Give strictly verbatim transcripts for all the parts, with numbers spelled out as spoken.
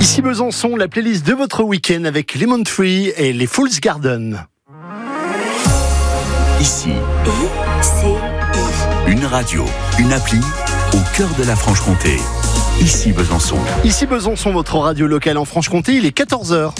Ici Besançon, la playlist de votre week-end avec Lemon Tree et les Fool's Garden. Ici, I C I. une radio, une appli au cœur de la Franche-Comté. Ici Besançon. Ici Besançon, votre radio locale en Franche-Comté, il est quatorze heures.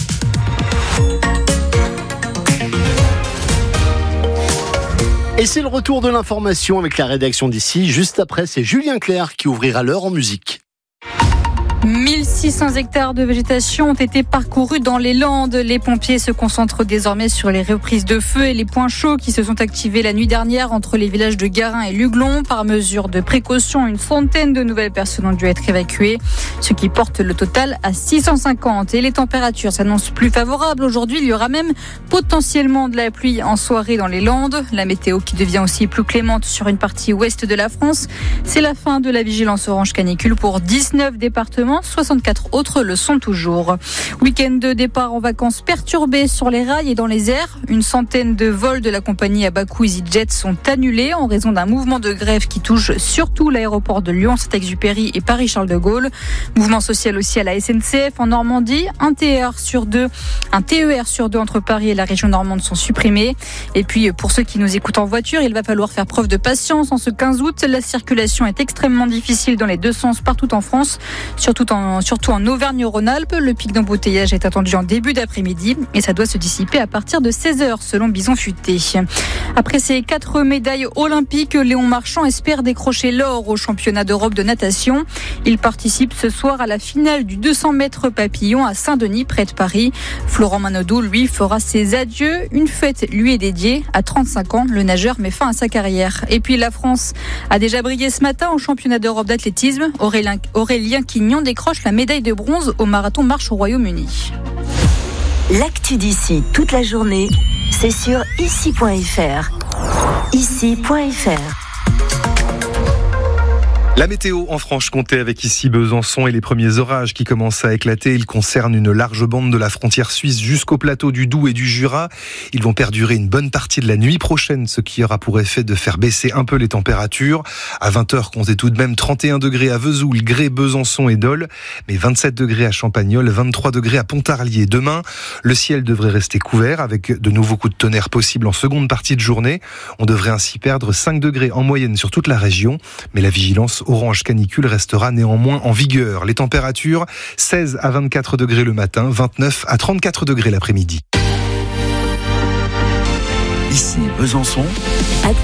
Et c'est le retour de l'information avec la rédaction d'ici. Juste après, c'est Julien Clerc qui ouvrira l'heure en musique. mille six cents hectares de végétation ont été parcourus dans les Landes. Les pompiers se concentrent désormais sur les reprises de feu et les points chauds qui se sont activés la nuit dernière entre les villages de Garin et Luglon. Par mesure de précaution, une centaine de nouvelles personnes ont dû être évacuées, ce qui porte le total à six cent cinquante. Et les températures s'annoncent plus favorables. Aujourd'hui, il y aura même potentiellement de la pluie en soirée dans les Landes. La météo qui devient aussi plus clémente sur une partie ouest de la France. C'est la fin de la vigilance orange canicule pour dix-neuf départements. soixante-quatre autres le sont toujours. Week-end de départ en vacances perturbé sur les rails et dans les airs. Une centaine de vols de la compagnie à bas coût EasyJet sont annulés en raison d'un mouvement de grève qui touche surtout l'aéroport de Lyon-Saint-Exupéry et Paris-Charles de Gaulle. Mouvement social aussi à la S N C F en Normandie. Un T E R sur deux, un T E R sur deux entre Paris et la région normande sont supprimés. Et puis pour ceux qui nous écoutent en voiture, il va falloir faire preuve de patience en ce quinze août. La circulation est extrêmement difficile dans les deux sens partout en France, surtout En, surtout en Auvergne-Rhône-Alpes. Le pic d'embouteillage est attendu en début d'après-midi et ça doit se dissiper à partir de seize heures selon Bison Futé. Après ces quatre médailles olympiques, Léon Marchand espère décrocher l'or au championnat d'Europe de natation. Il participe ce soir à la finale du deux cents mètres papillon à Saint-Denis près de Paris. Florent Manodou, lui, fera ses adieux. Une fête lui est dédiée. À trente-cinq ans, le nageur met fin à sa carrière. Et puis la France a déjà brillé ce matin au championnat d'Europe d'athlétisme. Aurélien, Aurélien Quignon décroche la médaille de bronze au marathon marche au Royaume-Uni. L'actu d'ici toute la journée, c'est sur ici point f r. ici point f r. La météo en Franche-Comté avec ici Besançon et les premiers orages qui commencent à éclater. Ils concernent une large bande de la frontière suisse jusqu'au plateau du Doubs et du Jura. Ils vont perdurer une bonne partie de la nuit prochaine, ce qui aura pour effet de faire baisser un peu les températures. À vingt heures, comptez tout de même trente et un degrés à Vesoul, Grès, Besançon et Dole, mais vingt-sept degrés à Champagnole, vingt-trois degrés à Pontarlier. Demain, le ciel devrait rester couvert avec de nouveaux coups de tonnerre possibles en seconde partie de journée. On devrait ainsi perdre cinq degrés en moyenne sur toute la région, mais la vigilance orange canicule restera néanmoins en vigueur. Les températures, seize à vingt-quatre degrés le matin, vingt-neuf à trente-quatre degrés l'après-midi. Ici Besançon.